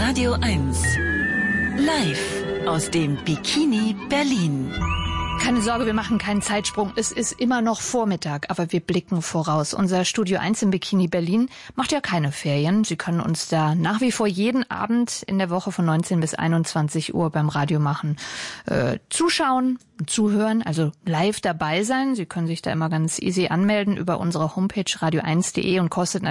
Radio 1. Live aus dem Bikini Berlin. Keine Sorge, wir machen keinen Zeitsprung. Es ist immer noch Vormittag, aber wir blicken voraus. Unser Studio 1 im Bikini Berlin macht ja keine Ferien. Sie können uns da nach wie vor jeden Abend in der Woche von 19 bis 21 Uhr beim Radio machen. Zuschauen, zuhören, also live dabei sein. Sie können sich da immer ganz easy anmelden über unsere Homepage radio1.de und kostet